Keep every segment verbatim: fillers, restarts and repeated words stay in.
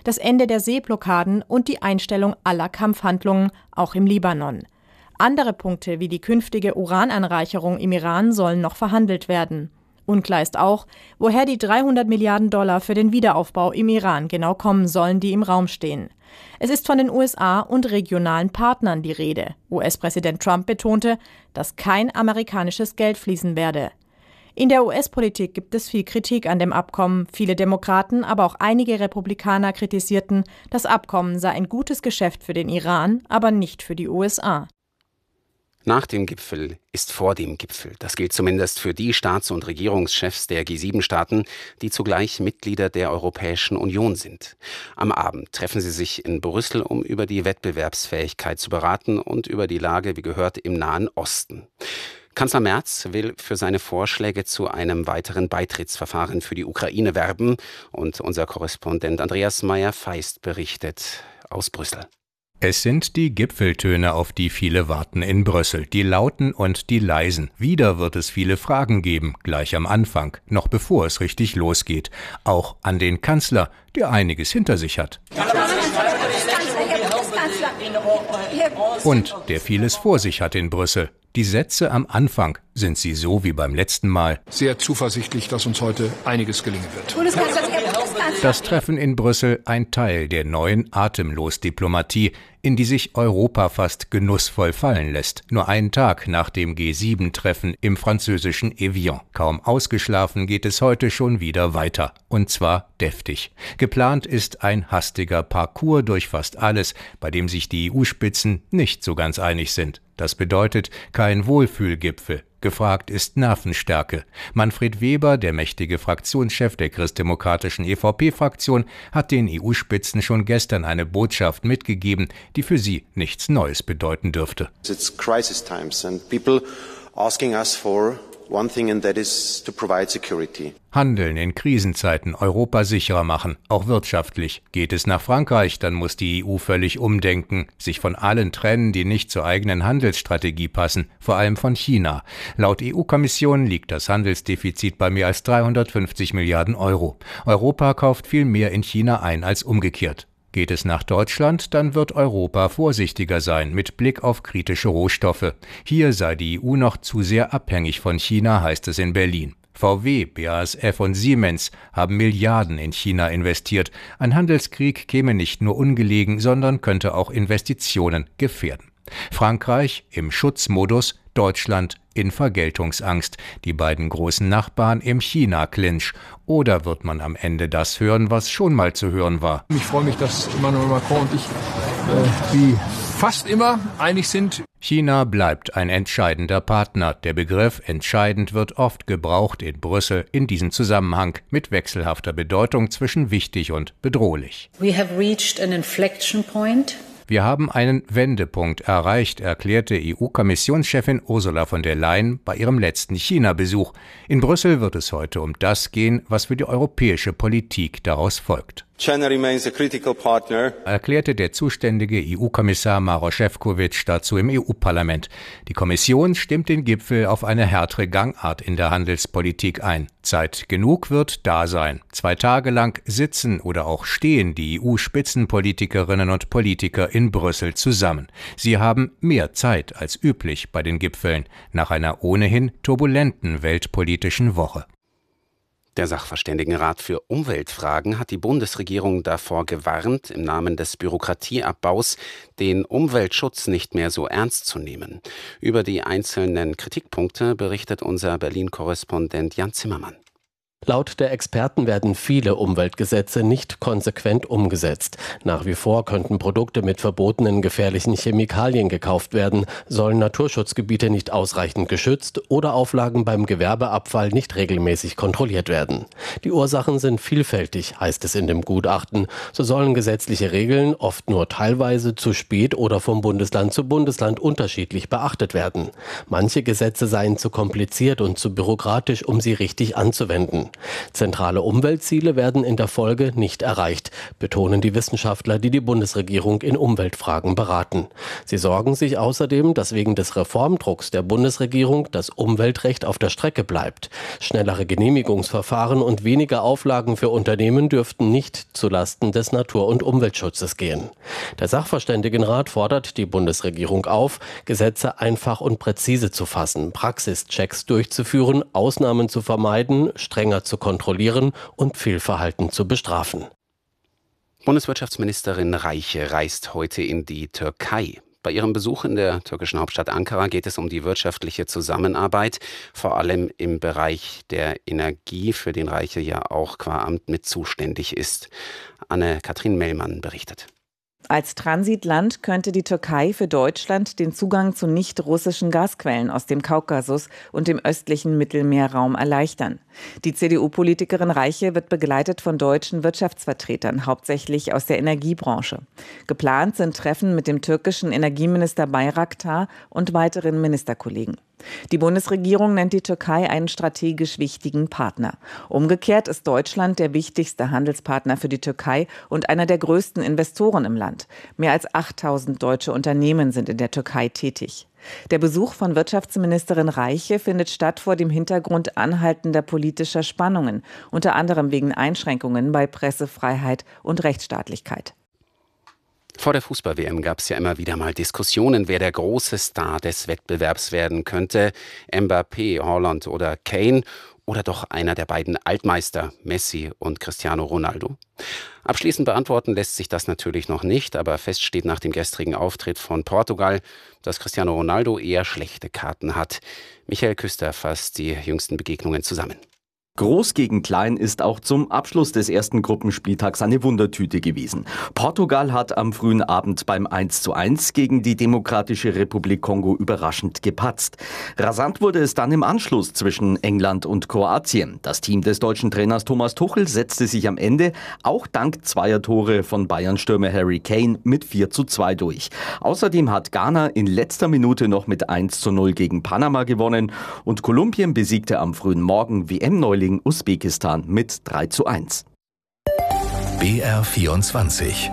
das Ende der Seeblockaden und die Einstellung aller Kampfhandlungen, auch im Libanon. Andere Punkte wie die künftige Urananreicherung im Iran sollen noch verhandelt werden. Unklar ist auch, woher die dreihundert Milliarden Dollar für den Wiederaufbau im Iran genau kommen sollen, die im Raum stehen. Es ist von den U S A und regionalen Partnern die Rede. U S-Präsident Trump betonte, dass kein amerikanisches Geld fließen werde. In der U S-Politik gibt es viel Kritik an dem Abkommen. Viele Demokraten, aber auch einige Republikaner kritisierten, das Abkommen sei ein gutes Geschäft für den Iran, aber nicht für die U S A. Nach dem Gipfel ist vor dem Gipfel. Das gilt zumindest für die Staats- und Regierungschefs der G sieben Staaten, die zugleich Mitglieder der Europäischen Union sind. Am Abend treffen sie sich in Brüssel, um über die Wettbewerbsfähigkeit zu beraten und über die Lage, wie gehört, im Nahen Osten. Kanzler Merz will für seine Vorschläge zu einem weiteren Beitrittsverfahren für die Ukraine werben. Und unser Korrespondent Andreas Meyer-Feist berichtet aus Brüssel. Es sind die Gipfeltöne, auf die viele warten in Brüssel, die lauten und die leisen. Wieder wird es viele Fragen geben, gleich am Anfang, noch bevor es richtig losgeht. Auch an den Kanzler, der einiges hinter sich hat. Und der vieles vor sich hat in Brüssel. Die Sätze am Anfang, sind sie so wie beim letzten Mal? Sehr zuversichtlich, dass uns heute einiges gelingen wird. Das Treffen in Brüssel ein Teil der neuen Atemlos-Diplomatie, in die sich Europa fast genussvoll fallen lässt. Nur einen Tag nach dem G sieben Treffen im französischen Evian. Kaum ausgeschlafen geht es heute schon wieder weiter. Und zwar deftig. Geplant ist ein hastiger Parcours durch fast alles, bei dem sich die E U-Spitzen nicht so ganz einig sind. Das bedeutet kein Wohlfühlgipfel. Gefragt ist Nervenstärke. Manfred Weber, der mächtige Fraktionschef der christdemokratischen E V P-Fraktion, hat den E U-Spitzen schon gestern eine Botschaft mitgegeben, die für sie nichts Neues bedeuten dürfte. It's crisis times and people asking us for one thing, and that is to provide security. Handeln in Krisenzeiten Europa sicherer machen, auch wirtschaftlich. Geht es nach Frankreich, dann muss die E U völlig umdenken, sich von allen trennen, die nicht zur eigenen Handelsstrategie passen, vor allem von China. Laut E U-Kommission liegt das Handelsdefizit bei mehr als dreihundertfünfzig Milliarden Euro. Europa kauft viel mehr in China ein als umgekehrt. Geht es nach Deutschland, dann wird Europa vorsichtiger sein mit Blick auf kritische Rohstoffe. Hier sei die E U noch zu sehr abhängig von China, heißt es in Berlin. V W, B A S F und Siemens haben Milliarden in China investiert. Ein Handelskrieg käme nicht nur ungelegen, sondern könnte auch Investitionen gefährden. Frankreich im Schutzmodus, Deutschland in Vergeltungsangst, die beiden großen Nachbarn im China-Clinch. Oder wird man am Ende das hören, was schon mal zu hören war? Ich freue mich, dass Emmanuel Macron und ich äh, wie fast immer einig sind. China bleibt ein entscheidender Partner. Der Begriff entscheidend wird oft gebraucht in Brüssel in diesem Zusammenhang mit wechselhafter Bedeutung zwischen wichtig und bedrohlich. We have reached an inflection point. Wir haben einen Wendepunkt erreicht, erklärte E U-Kommissionschefin Ursula von der Leyen bei ihrem letzten China-Besuch. In Brüssel wird es heute um das gehen, was für die europäische Politik daraus folgt. China remains a critical partner, erklärte der zuständige E U-Kommissar Maroš Šefčovič dazu im E U-Parlament. Die Kommission stimmt den Gipfel auf eine härtere Gangart in der Handelspolitik ein. Zeit genug wird da sein. Zwei Tage lang sitzen oder auch stehen die E U-Spitzenpolitikerinnen und Politiker in Brüssel zusammen. Sie haben mehr Zeit als üblich bei den Gipfeln, nach einer ohnehin turbulenten weltpolitischen Woche. Der Sachverständigenrat für Umweltfragen hat die Bundesregierung davor gewarnt, im Namen des Bürokratieabbaus den Umweltschutz nicht mehr so ernst zu nehmen. Über die einzelnen Kritikpunkte berichtet unser Berlin-Korrespondent Jan Zimmermann. Laut der Experten werden viele Umweltgesetze nicht konsequent umgesetzt. Nach wie vor könnten Produkte mit verbotenen gefährlichen Chemikalien gekauft werden, sollen Naturschutzgebiete nicht ausreichend geschützt oder Auflagen beim Gewerbeabfall nicht regelmäßig kontrolliert werden. Die Ursachen sind vielfältig, heißt es in dem Gutachten. So sollen gesetzliche Regeln oft nur teilweise zu spät oder vom Bundesland zu Bundesland unterschiedlich beachtet werden. Manche Gesetze seien zu kompliziert und zu bürokratisch, um sie richtig anzuwenden. Zentrale Umweltziele werden in der Folge nicht erreicht, betonen die Wissenschaftler, die die Bundesregierung in Umweltfragen beraten. Sie sorgen sich außerdem, dass wegen des Reformdrucks der Bundesregierung das Umweltrecht auf der Strecke bleibt. Schnellere Genehmigungsverfahren und weniger Auflagen für Unternehmen dürften nicht zulasten des Natur- und Umweltschutzes gehen. Der Sachverständigenrat fordert die Bundesregierung auf, Gesetze einfach und präzise zu fassen, Praxischecks durchzuführen, Ausnahmen zu vermeiden, strenger zu kontrollieren und Fehlverhalten zu bestrafen. Bundeswirtschaftsministerin Reiche reist heute in die Türkei. Bei ihrem Besuch in der türkischen Hauptstadt Ankara geht es um die wirtschaftliche Zusammenarbeit, vor allem im Bereich der Energie, für den Reiche ja auch qua Amt mit zuständig ist. Anne-Kathrin Mellmann berichtet. Als Transitland könnte die Türkei für Deutschland den Zugang zu nicht-russischen Gasquellen aus dem Kaukasus und dem östlichen Mittelmeerraum erleichtern. Die C D U-Politikerin Reiche wird begleitet von deutschen Wirtschaftsvertretern, hauptsächlich aus der Energiebranche. Geplant sind Treffen mit dem türkischen Energieminister Bayraktar und weiteren Ministerkollegen. Die Bundesregierung nennt die Türkei einen strategisch wichtigen Partner. Umgekehrt ist Deutschland der wichtigste Handelspartner für die Türkei und einer der größten Investoren im Land. Mehr als achttausend deutsche Unternehmen sind in der Türkei tätig. Der Besuch von Wirtschaftsministerin Reiche findet statt vor dem Hintergrund anhaltender politischer Spannungen, unter anderem wegen Einschränkungen bei Pressefreiheit und Rechtsstaatlichkeit. Vor der Fußball-W M gab es ja immer wieder mal Diskussionen, wer der große Star des Wettbewerbs werden könnte. Mbappé, Haaland oder Kane oder doch einer der beiden Altmeister, Messi und Cristiano Ronaldo. Abschließend beantworten lässt sich das natürlich noch nicht, aber fest steht nach dem gestrigen Auftritt von Portugal, dass Cristiano Ronaldo eher schlechte Karten hat. Michael Küster fasst die jüngsten Begegnungen zusammen. Groß gegen Klein ist auch zum Abschluss des ersten Gruppenspieltags eine Wundertüte gewesen. Portugal hat am frühen Abend beim eins zu eins gegen die Demokratische Republik Kongo überraschend gepatzt. Rasant wurde es dann im Anschluss zwischen England und Kroatien. Das Team des deutschen Trainers Thomas Tuchel setzte sich am Ende auch dank zweier Tore von Bayern-Stürmer Harry Kane mit vier zu zwei durch. Außerdem hat Ghana in letzter Minute noch mit eins zu null gegen Panama gewonnen und Kolumbien besiegte am frühen Morgen W M-Neuling Usbekistan mit drei zu eins. B R vierundzwanzig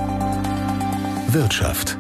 Wirtschaft.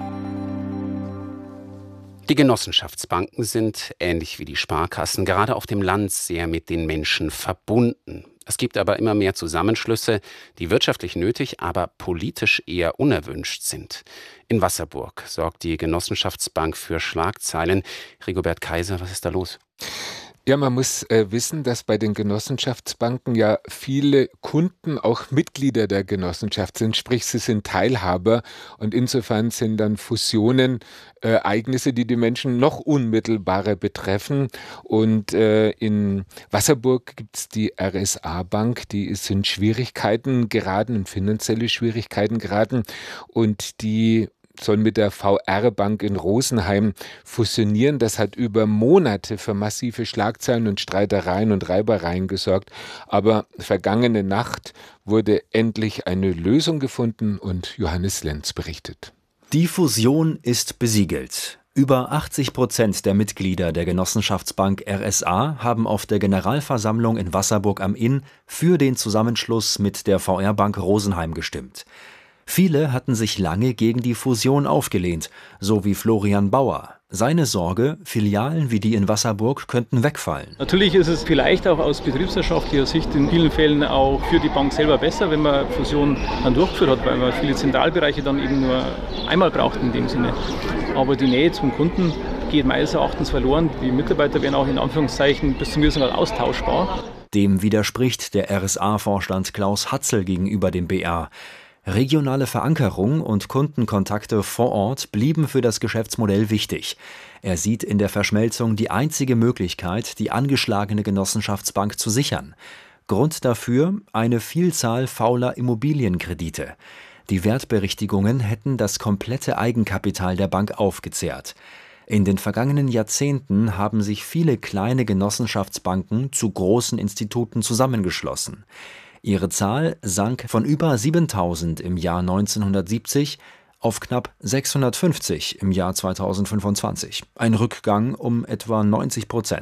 Die Genossenschaftsbanken sind, ähnlich wie die Sparkassen, gerade auf dem Land sehr mit den Menschen verbunden. Es gibt aber immer mehr Zusammenschlüsse, die wirtschaftlich nötig, aber politisch eher unerwünscht sind. In Wasserburg sorgt die Genossenschaftsbank für Schlagzeilen. Rigobert Kaiser, was ist da los? Ja, man muss äh, wissen, dass bei den Genossenschaftsbanken ja viele Kunden auch Mitglieder der Genossenschaft sind, sprich sie sind Teilhaber und insofern sind dann Fusionen äh, Ereignisse, die die Menschen noch unmittelbarer betreffen. Und äh, in Wasserburg gibt es die R S A-Bank, die ist in Schwierigkeiten geraten, in finanzielle Schwierigkeiten geraten und die soll mit der V R-Bank in Rosenheim fusionieren. Das hat über Monate für massive Schlagzeilen und Streitereien und Reibereien gesorgt. Aber vergangene Nacht wurde endlich eine Lösung gefunden und Johannes Lenz berichtet. Die Fusion ist besiegelt. Über achtzig Prozent der Mitglieder der Genossenschaftsbank R S A haben auf der Generalversammlung in Wasserburg am Inn für den Zusammenschluss mit der V R-Bank Rosenheim gestimmt. Viele hatten sich lange gegen die Fusion aufgelehnt, so wie Florian Bauer. Seine Sorge, Filialen wie die in Wasserburg könnten wegfallen. Natürlich ist es vielleicht auch aus betriebswirtschaftlicher Sicht in vielen Fällen auch für die Bank selber besser, wenn man Fusion dann durchgeführt hat, weil man viele Zentralbereiche dann eben nur einmal braucht in dem Sinne. Aber die Nähe zum Kunden geht meines Erachtens verloren. Die Mitarbeiter werden auch in Anführungszeichen bis zum gewissen Grad austauschbar. Dem widerspricht der R S A-Vorstand Klaus Hatzel gegenüber dem B R. Regionale Verankerung und Kundenkontakte vor Ort blieben für das Geschäftsmodell wichtig. Er sieht in der Verschmelzung die einzige Möglichkeit, die angeschlagene Genossenschaftsbank zu sichern. Grund dafür eine Vielzahl fauler Immobilienkredite. Die Wertberichtigungen hätten das komplette Eigenkapital der Bank aufgezehrt. In den vergangenen Jahrzehnten haben sich viele kleine Genossenschaftsbanken zu großen Instituten zusammengeschlossen. Ihre Zahl sank von über siebentausend im Jahr neunzehnhundertsiebzig auf knapp sechshundertfünfzig im Jahr zweitausendfünfundzwanzig. Ein Rückgang um etwa neunzig Prozent.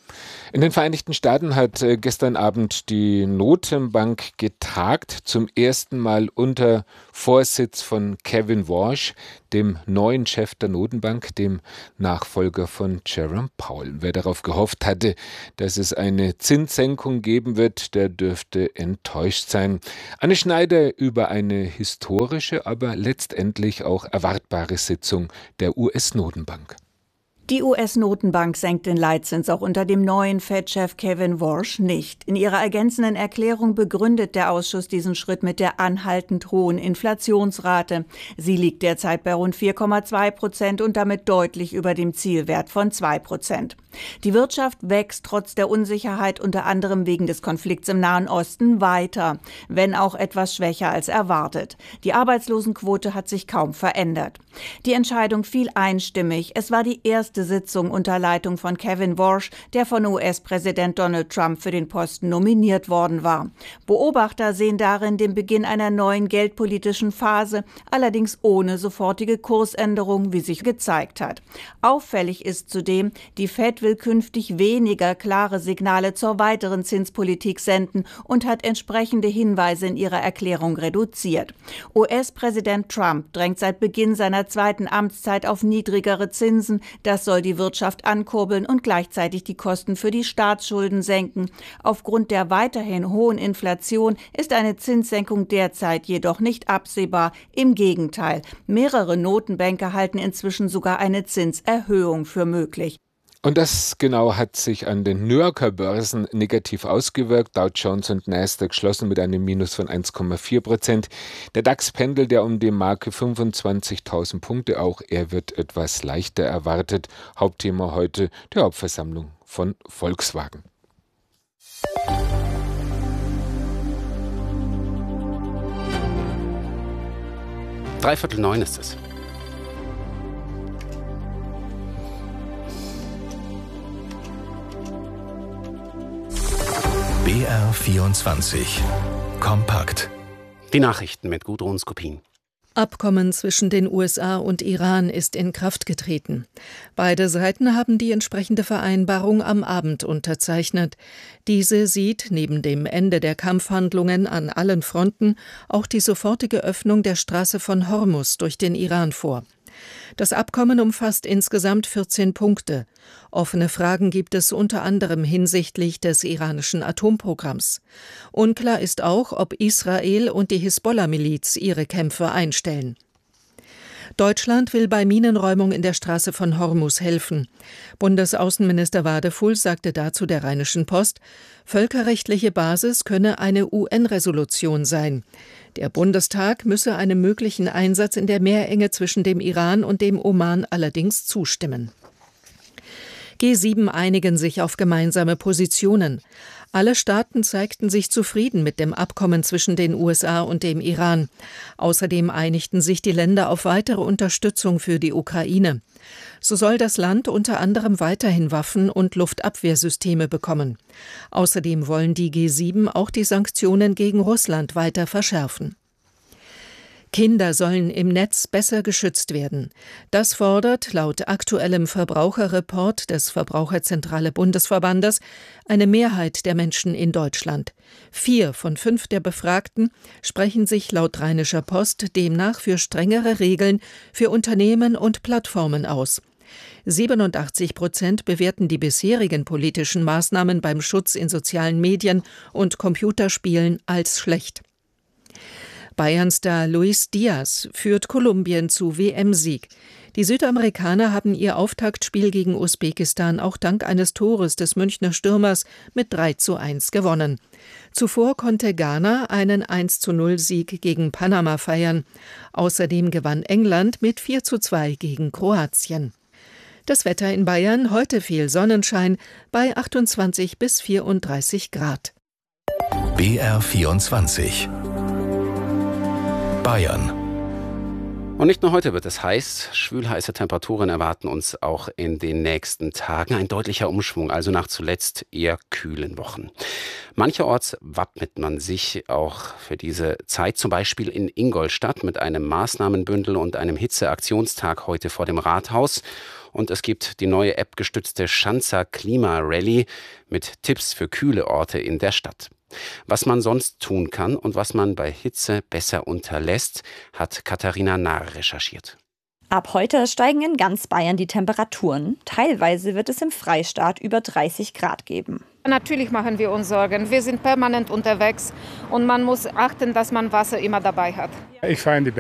In den Vereinigten Staaten hat gestern Abend die Notenbank getagt, zum ersten Mal unter Vorsitz von Kevin Warsh, dem neuen Chef der Notenbank, dem Nachfolger von Jerome Powell. Wer darauf gehofft hatte, dass es eine Zinssenkung geben wird, der dürfte enttäuscht sein. Anne Schneider über eine historische, aber letztendlich auch erwartbare Sitzung der U S-Notenbank. Die U S-Notenbank senkt den Leitzins auch unter dem neuen Fed-Chef Kevin Warsh nicht. In ihrer ergänzenden Erklärung begründet der Ausschuss diesen Schritt mit der anhaltend hohen Inflationsrate. Sie liegt derzeit bei rund vier Komma zwei Prozent und damit deutlich über dem Zielwert von zwei Prozent. Die Wirtschaft wächst trotz der Unsicherheit unter anderem wegen des Konflikts im Nahen Osten weiter, wenn auch etwas schwächer als erwartet. Die Arbeitslosenquote hat sich kaum verändert. Die Entscheidung fiel einstimmig. Es war die erste Sitzung unter Leitung von Kevin Warsh, der von U S-Präsident Donald Trump für den Posten nominiert worden war. Beobachter sehen darin den Beginn einer neuen geldpolitischen Phase, allerdings ohne sofortige Kursänderung, wie sich gezeigt hat. Auffällig ist zudem, die Fed will künftig weniger klare Signale zur weiteren Zinspolitik senden und hat entsprechende Hinweise in ihrer Erklärung reduziert. U S-Präsident Trump drängt seit Beginn seiner zweiten Amtszeit auf niedrigere Zinsen. Das soll die Wirtschaft ankurbeln und gleichzeitig die Kosten für die Staatsschulden senken. Aufgrund der weiterhin hohen Inflation ist eine Zinssenkung derzeit jedoch nicht absehbar. Im Gegenteil, mehrere Notenbanker halten inzwischen sogar eine Zinserhöhung für möglich. Und das genau hat sich an den New Yorker Börsen negativ ausgewirkt. Dow Jones und Nasdaq schlossen mit einem Minus von eins Komma vier Prozent. Der DAX pendelt ja um die Marke fünfundzwanzigtausend Punkte. Auch er wird etwas leichter erwartet. Hauptthema heute die Hauptversammlung von Volkswagen. Dreiviertel neun ist es. B R vierundzwanzig. Kompakt. Die Nachrichten mit Gudrun Skopin. Abkommen zwischen den U S A und Iran ist in Kraft getreten. Beide Seiten haben die entsprechende Vereinbarung am Abend unterzeichnet. Diese sieht neben dem Ende der Kampfhandlungen an allen Fronten auch die sofortige Öffnung der Straße von Hormuz durch den Iran vor. Das Abkommen umfasst insgesamt vierzehn Punkte. Offene Fragen gibt es unter anderem hinsichtlich des iranischen Atomprogramms. Unklar ist auch, ob Israel und die Hisbollah-Miliz ihre Kämpfe einstellen. Deutschland will bei Minenräumung in der Straße von Hormuz helfen. Bundesaußenminister Wadefuhl sagte dazu der Rheinischen Post, völkerrechtliche Basis könne eine U N-Resolution sein. Der Bundestag müsse einem möglichen Einsatz in der Meerenge zwischen dem Iran und dem Oman allerdings zustimmen. G sieben einigen sich auf gemeinsame Positionen. Alle Staaten zeigten sich zufrieden mit dem Abkommen zwischen den U S A und dem Iran. Außerdem einigten sich die Länder auf weitere Unterstützung für die Ukraine. So soll das Land unter anderem weiterhin Waffen und Luftabwehrsysteme bekommen. Außerdem wollen die G sieben auch die Sanktionen gegen Russland weiter verschärfen. Kinder sollen im Netz besser geschützt werden. Das fordert laut aktuellem Verbraucherreport des Verbraucherzentrale Bundesverbandes eine Mehrheit der Menschen in Deutschland. Vier von fünf der Befragten sprechen sich laut Rheinischer Post demnach für strengere Regeln für Unternehmen und Plattformen aus. siebenundachtzig Prozent bewerten die bisherigen politischen Maßnahmen beim Schutz in sozialen Medien und Computerspielen als schlecht. Bayern-Star Luis Diaz führt Kolumbien zu W M-Sieg. Die Südamerikaner haben ihr Auftaktspiel gegen Usbekistan auch dank eines Tores des Münchner Stürmers mit drei zu eins gewonnen. Zuvor konnte Ghana einen eins zu null Sieg gegen Panama feiern. Außerdem gewann England mit vier zu zwei gegen Kroatien. Das Wetter in Bayern, heute viel Sonnenschein bei achtundzwanzig bis vierunddreißig Grad. B R vierundzwanzig. Bayern. Und nicht nur heute wird es heiß, schwülheiße Temperaturen erwarten uns auch in den nächsten Tagen. Ein deutlicher Umschwung, also nach zuletzt eher kühlen Wochen. Mancherorts wappnet man sich auch für diese Zeit, zum Beispiel in Ingolstadt mit einem Maßnahmenbündel und einem Hitzeaktionstag heute vor dem Rathaus. Und es gibt die neue App-gestützte Schanzer Klima-Rallye mit Tipps für kühle Orte in der Stadt. Was man sonst tun kann und was man bei Hitze besser unterlässt, hat Katharina Nahr recherchiert. Ab heute steigen in ganz Bayern die Temperaturen. Teilweise wird es im Freistaat über dreißig Grad geben. Natürlich machen wir uns Sorgen. Wir sind permanent unterwegs und man muss achten, dass man Wasser immer dabei hat. Ich fahre in die